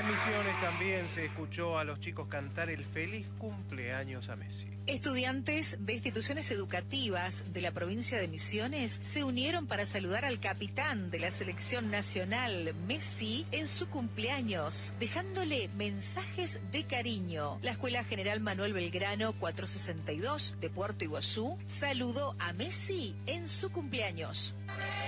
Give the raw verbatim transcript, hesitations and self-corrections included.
Misiones también se escuchó a los chicos cantar el feliz cumpleaños a Messi. Estudiantes de instituciones educativas de la provincia de Misiones se unieron para saludar al capitán de la selección nacional, Messi, en su cumpleaños, dejándole mensajes de cariño. La Escuela General Manuel Belgrano cuatrocientos sesenta y dos de Puerto Iguazú saludó a Messi en su cumpleaños.